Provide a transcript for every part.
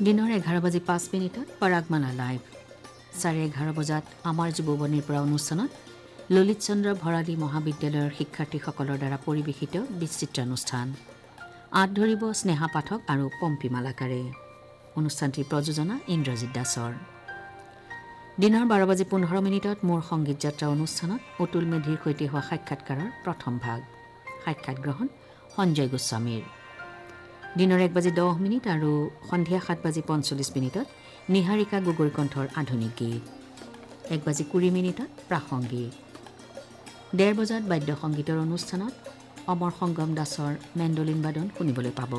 দিনৰ 11:05 পৰাগমালা লাইভ 11:30 বজাত আমাৰ যুৱবনীৰ পৰা অনুষ্ঠানত ললিত চন্দ্ৰ ভৰালী মহাবিদ্যালয়ৰ শিক্ষাৰ্থীসকলৰ দ্বাৰা পৰিৱেশিত বিচিত্ৰানুষ্ঠান আঁত ধৰিব স্নেহা পাঠক আৰু পম্পী মালাকাৰে অনুষ্ঠানটিৰ প্ৰযোজনা ইন্দ্ৰজিৎ দাসৰ দিনৰ 12:15 মোৰ সংগীত যাত্ৰা অনুষ্ঠানত অতুল মেধিৰ সৈতে হোৱা সাক্ষাৎকাৰৰ প্ৰথম ভাগ সাক্ষাৎ গ্ৰহণ সঞ্জয় গোস্বামীৰ দিনৰ 1:10 আৰু সন্ধিয়া 7:45 নিহাৰিকা গগৈ কণ্ঠৰ আধুনিক গীত 1:20 প্ৰাসংগিক 1:30 বজাত বাদ্য সংগীতৰ অনুষ্ঠানত অমৰ সংগম দাসৰ মেণ্ডলিন বাদন শুনিবলৈ পাব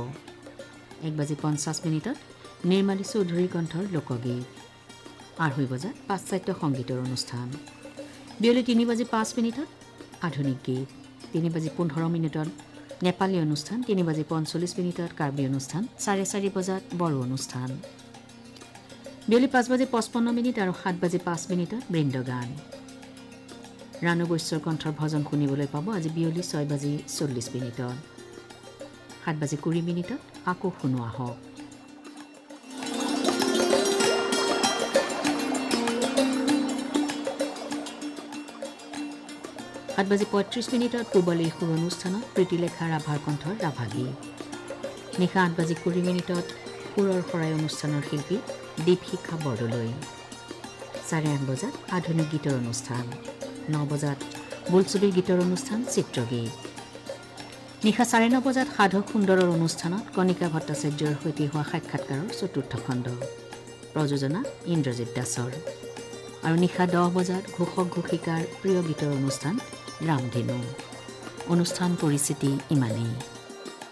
1:50 নিৰ্মালী চৌধুৰীৰ কণ্ঠৰ লোকগীত 2:30 বজাত পাশ্চাত্য সংগীতৰ অনুষ্ঠান বিয়লি 3:05 আধুনিক গীত 3:15 নেপালী অনুষ্ঠান 3:45 কাৰ্বি অনুষ্ঠান 4:30 বজাত বড়ো অনুষ্ঠান বিয়লি 5:55 আৰু 7:05 বৃন্দগান ৰাণু বৈশ্যৰ কণ্ঠৰ ভজন শুনিবলৈ পাব আজি বিয়লি 6:40 7:20 আকৌ শুনোৱা হওক 7:35 পূবলীৰ সুৰ অনুষ্ঠানত প্ৰীতিলেখা ৰাভাৰ কণ্ঠৰ ৰাভাগী নিশা 8:20 সুৰৰ শৰাই অনুষ্ঠানৰ শিল্পী দীপশিখা বৰদলৈ 8:30 বজাত আধুনিক গীতৰ অনুষ্ঠান 9 বজাত বোলছবিৰ গীতৰ অনুষ্ঠান চিত্ৰগীত নিশা 9:30 বজাত সাধক সুন্দৰৰ অনুষ্ঠানত কণিকা ভট্টাচাৰ্যৰ সৈতে হোৱা সাক্ষাৎকাৰৰ চতুৰ্থ খণ্ড প্ৰযোজনা ইন্দ্ৰজিৎ দাসৰ আৰু নিশা 10 বজাত ঘোষক ঘোষিকাৰ প্ৰিয় গীতৰ অনুষ্ঠান ৰামধেনু অনুষ্ঠান পৰিস্থিতি ইমানেই